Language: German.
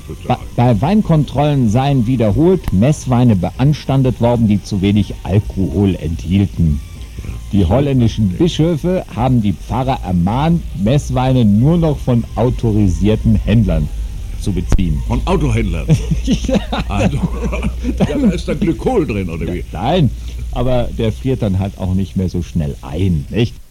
Bei Weinkontrollen seien wiederholt Messweine beanstandet worden, die zu wenig Alkohol enthielten. Die holländischen Bischöfe haben die Pfarrer ermahnt, Messweine nur noch von autorisierten Händlern zu beziehen. Von Autohändlern? Also, da ist dann Glykol drin, oder wie? Nein, aber der friert dann halt auch nicht mehr so schnell ein, nicht?